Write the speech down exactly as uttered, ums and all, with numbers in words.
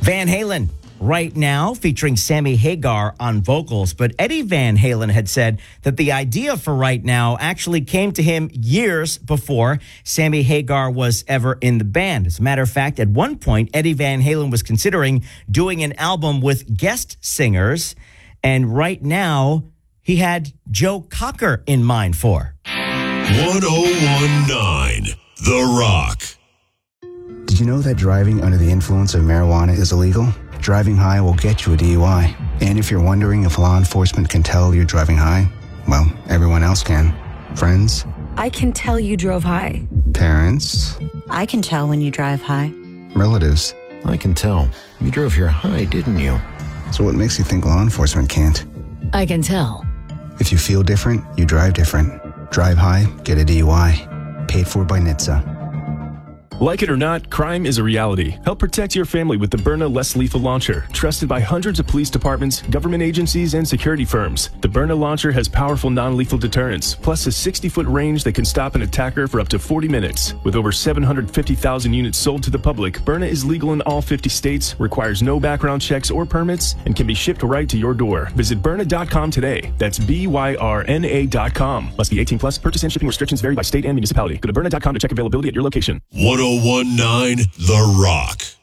Van Halen right now featuring Sammy Hagar on vocals. But Eddie Van Halen had said that the idea for Right Now actually came to him years before Sammy Hagar was ever in the band. As a matter of fact, at one point, Eddie Van Halen was considering doing an album with guest singers. And right now, he had Joe Cocker in mind for. one oh one point nine The Rock. Did you know that driving under the influence of marijuana is illegal? Driving high will get you a D U I. And if you're wondering if law enforcement can tell you're driving high, well, everyone else can. Friends? I can tell you drove high. Parents? I can tell when you drive high. Relatives? I can tell. You drove here high, didn't you? So what makes you think law enforcement can't? I can tell. If you feel different, you drive different. Drive high, get a D U I. Paid for by N H T S A. Like it or not, crime is a reality. Help protect your family with the Byrna Less Lethal Launcher, trusted by hundreds of police departments, government agencies, and security firms. The Byrna Launcher has powerful non-lethal deterrence, plus a sixty-foot range that can stop an attacker for up to forty minutes. With over seven hundred fifty thousand units sold to the public, Byrna is legal in all fifty states, requires no background checks or permits, and can be shipped right to your door. Visit Byrna dot com today. That's B Y R N A dot com. Must be eighteen plus. Purchase and shipping restrictions vary by state and municipality. Go to Byrna dot com to check availability at your location. one oh one point nine The Rock.